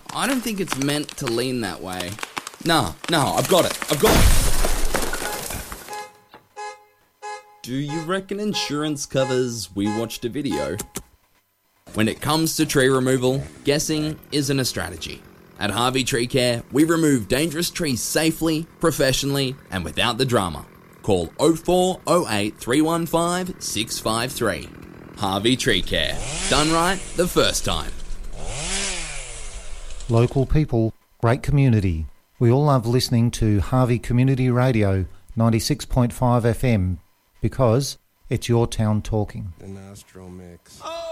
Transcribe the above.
I don't think it's meant to lean that way. No, I've got it. Do you reckon insurance covers we watched a video? When it comes to tree removal, guessing isn't a strategy. At Harvey Tree Care, we remove dangerous trees safely, professionally, and without the drama. Call 0408 315 653. Harvey Tree Care. Done right the first time. Local people, great community. We all love listening to Harvey Community Radio 96.5 FM because it's your town talking. The Nostro Mix. Oh!